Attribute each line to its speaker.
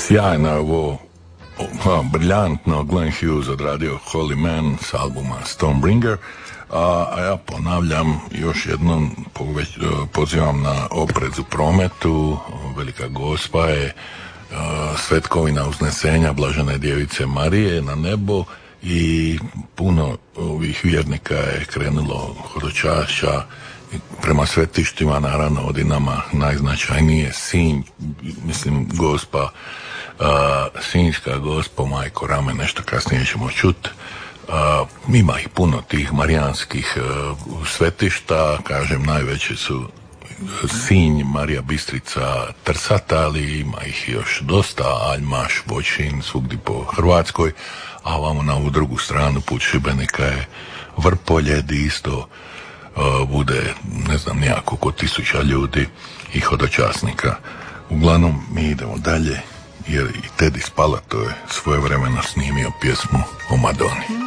Speaker 1: Sjajno je ovo, briljantno Glenn Hughes odradio Holy Man s albuma Stonebringer, a ja ponavljam još jednom, pozivam na oprez u prometu. Velika Gospa je svetkovina uznesenja Blažene djevice Marije na nebo i puno ovih vjernika je krenulo hodočašća prema svetištima, naravno ovdje nama najznačajnije Sinj, mislim Gospa, Sinjska Gospa, Majko Rame, nešto kasnije ćemo čuti. Ima ih puno tih marijanskih svetišta, kažem najveće su Sinj, Marija Bistrica, Trsat, ali ima ih još dosta, Aljmaš, Bočin, svugdje po Hrvatskoj, a ovamo na ovu drugu stranu put Šibenika je Vrpolje, di isto bude, ne znam, nijakog od 1000 ljudi i hodočasnika. Uglavnom, mi idemo dalje, jer i Teddy Spalato je svojevremeno snimio pjesmu o Madoni.